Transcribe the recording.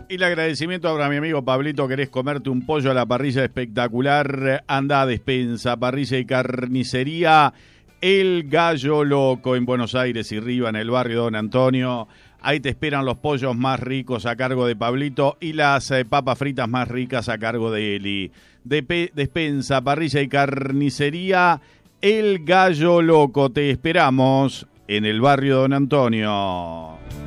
Y el agradecimiento para mi amigo Pablito. ¿Querés comerte un pollo a la parrilla espectacular? Anda a Despensa, Parrilla y Carnicería El Gallo Loco en Buenos Aires y Riva, en el barrio Don Antonio. Ahí te esperan los pollos más ricos a cargo de Pablito y las papas fritas más ricas a cargo de Eli. Despensa, Parrilla y Carnicería El Gallo Loco. Te esperamos en el barrio Don Antonio.